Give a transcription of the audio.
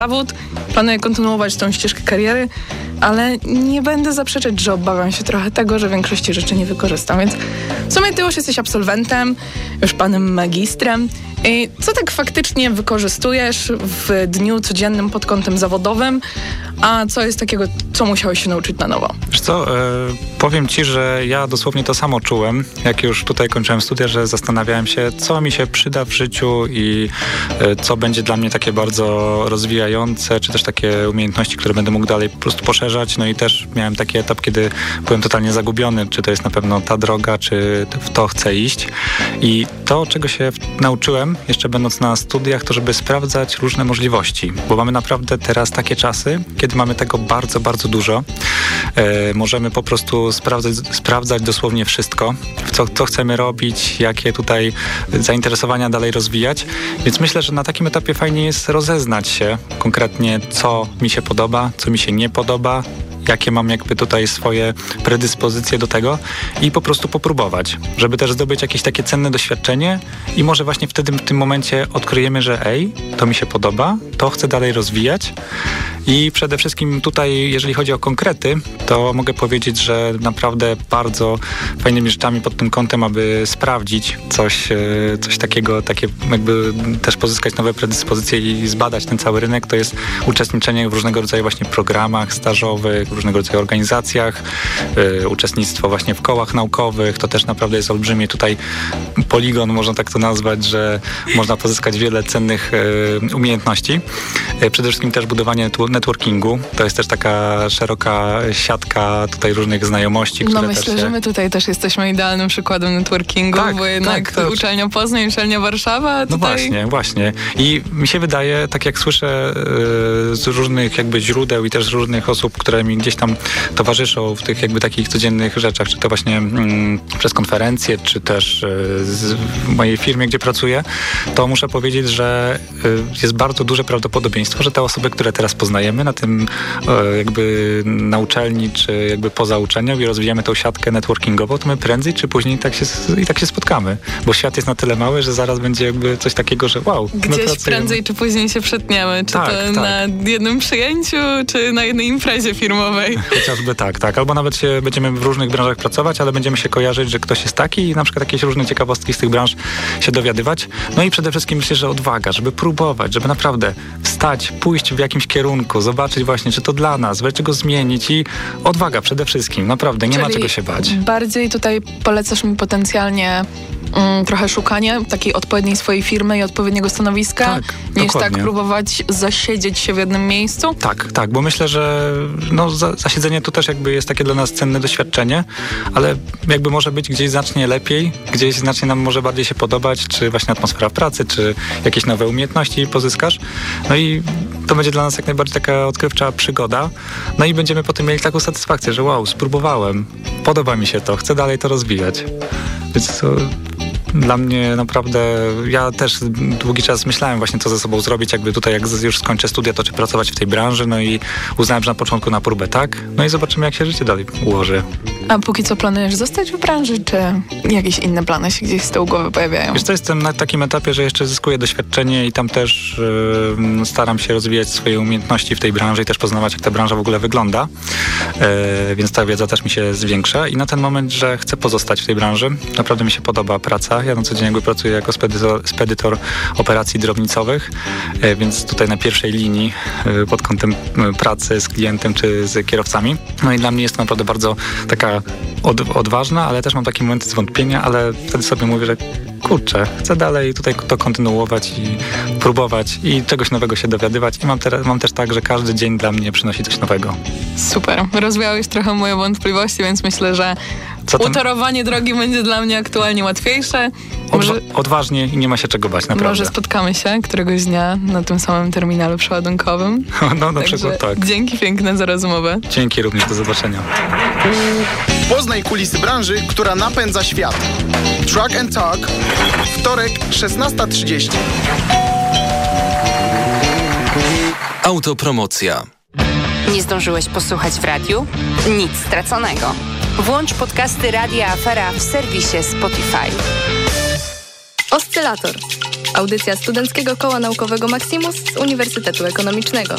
zawód, planuję kontynuować tą ścieżkę kariery, ale nie będę zaprzeczać, że obawiam się trochę tego, że większości rzeczy nie wykorzystam, więc w sumie ty już jesteś absolwentem, już panem magistrem. I co tak faktycznie wykorzystujesz w dniu codziennym pod kątem zawodowym, a co jest takiego, co musiałeś się nauczyć na nowo? Wiesz co, powiem ci, że ja dosłownie to samo czułem, jak już tutaj kończyłem studia, że zastanawiałem się, co mi się przyda w życiu i co będzie dla mnie takie bardzo rozwijające, czy też takie umiejętności, które będę mógł dalej po prostu poszerzać. No i też miałem taki etap, kiedy byłem totalnie zagubiony, czy to jest na pewno ta droga, czy w to chcę iść. I to, czego się nauczyłem, jeszcze będąc na studiach, to żeby sprawdzać różne możliwości, bo mamy naprawdę teraz takie czasy, kiedy mamy tego bardzo, bardzo dużo. Możemy po prostu sprawdzać dosłownie wszystko, co chcemy robić, jakie tutaj zainteresowania dalej rozwijać, więc myślę, że na takim etapie fajnie jest rozeznać się konkretnie, co mi się podoba, co mi się nie podoba, jakie mam jakby tutaj swoje predyspozycje do tego i po prostu popróbować, żeby też zdobyć jakieś takie cenne doświadczenie i może właśnie wtedy w tym momencie odkryjemy, że to mi się podoba, to chcę dalej rozwijać i przede wszystkim tutaj, jeżeli chodzi o konkrety, to mogę powiedzieć, że naprawdę bardzo fajnymi rzeczami pod tym kątem, aby sprawdzić coś takiego, takie jakby też pozyskać nowe predyspozycje i zbadać ten cały rynek, to jest uczestniczenie w różnego rodzaju właśnie programach stażowych, w różnego rodzaju organizacjach, uczestnictwo właśnie w kołach naukowych, to też naprawdę jest olbrzymie tutaj poligon, można tak to nazwać, że można pozyskać wiele cennych umiejętności. Przede wszystkim też budowanie networkingu, to jest też taka szeroka siatka tutaj różnych znajomości, które myślę, że my tutaj też jesteśmy idealnym przykładem networkingu, bo jednak uczelnia Poznań, uczelnia Warszawa. Tutaj... No właśnie. I mi się wydaje, tak jak słyszę z różnych jakby źródeł i też z różnych osób, które mi gdzieś tam towarzyszą w tych jakby takich codziennych rzeczach, czy to właśnie przez konferencje, czy też w mojej firmie, gdzie pracuję, to muszę powiedzieć, że jest bardzo duże prawdopodobieństwo, że te osoby, które teraz poznajemy na tym jakby na uczelni, czy jakby poza uczelnią i rozwijamy tą siatkę networkingową, to my prędzej czy później tak się spotkamy, bo świat jest na tyle mały, że zaraz będzie jakby coś takiego, że wow. Gdzieś prędzej czy później się przetniemy, czy na jednym przyjęciu, czy na jednej imprezie firmowej. Chociażby tak. Albo nawet będziemy w różnych branżach pracować, ale będziemy się kojarzyć, że ktoś jest taki i na przykład jakieś różne ciekawostki z tych branż się dowiadywać. No i przede wszystkim myślę, że odwaga, żeby próbować, żeby naprawdę wstać, pójść w jakimś kierunku, zobaczyć właśnie, czy to dla nas, wreszcie go zmienić i odwaga przede wszystkim, naprawdę, nie ma czego się bać. Bardziej tutaj polecasz mi potencjalnie trochę szukanie takiej odpowiedniej swojej firmy i odpowiedniego stanowiska, niż dokładnie. tak próbować zasiedzieć się w jednym miejscu? Tak, bo myślę, że zasiedzenie to też jakby jest takie dla nas cenne doświadczenie, ale jakby może być gdzieś znacznie lepiej, gdzieś znacznie nam może bardziej się podobać, czy właśnie atmosfera w pracy, czy jakieś nowe umiejętności pozyskasz. No i to będzie dla nas jak najbardziej taka odkrywcza przygoda. No i będziemy potem mieli taką satysfakcję, że wow, spróbowałem, podoba mi się to, chcę dalej to rozwijać. Więc to dla mnie naprawdę, ja też długi czas myślałem właśnie, co ze sobą zrobić, jakby tutaj, jak już skończę studia, to czy pracować w tej branży, no i uznałem, że na początku na próbę no i zobaczymy, jak się życie dalej ułoży. A póki co planujesz zostać w branży, czy jakieś inne plany się gdzieś z tyłu głowy pojawiają? Wiesz co, jestem na takim etapie, że jeszcze zyskuję doświadczenie i tam też staram się rozwijać swoje umiejętności w tej branży i też poznawać, jak ta branża w ogóle wygląda, więc ta wiedza też mi się zwiększa i na ten moment, że chcę pozostać w tej branży, naprawdę mi się podoba praca. Ja na co dzień jakby pracuję jako spedytor operacji drobnicowych, więc tutaj na pierwszej linii pod kątem pracy z klientem czy z kierowcami. No i dla mnie jest to naprawdę bardzo taka odważna, ale też mam takie momenty zwątpienia, ale wtedy sobie mówię, że kurczę, chcę dalej tutaj to kontynuować i próbować i czegoś nowego się dowiadywać i mam też tak, że każdy dzień dla mnie przynosi coś nowego. Super. Rozwiałeś trochę moje wątpliwości, więc myślę, że utorowanie drogi będzie dla mnie aktualnie łatwiejsze. Odważnie i nie ma się czego bać, naprawdę. Może spotkamy się któregoś dnia na tym samym terminalu przeładunkowym. No na przykład tak. Dzięki piękne za rozmowę. Dzięki również, do zobaczenia. Poznaj kulisy branży, która napędza świat. Truck and Talk, wtorek, 16:30. Autopromocja. Nie zdążyłeś posłuchać w radiu? Nic straconego. Włącz podcasty Radia Afera w serwisie Spotify. Oscylator. Audycja Studenckiego Koła Naukowego Maximus z Uniwersytetu Ekonomicznego.